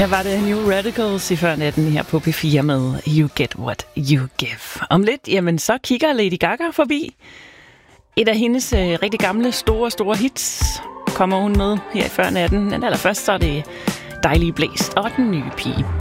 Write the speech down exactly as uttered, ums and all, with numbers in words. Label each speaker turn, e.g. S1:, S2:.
S1: Her var det New Radicals i før natten her på P fire med You Get What You Give. Om lidt, jamen så kigger Lady Gaga forbi. Et af hendes øh, rigtig gamle, store, store hits kommer hun med her i før natten. Men allerførst så er det Dejlige Blæst og Den Nye Pige.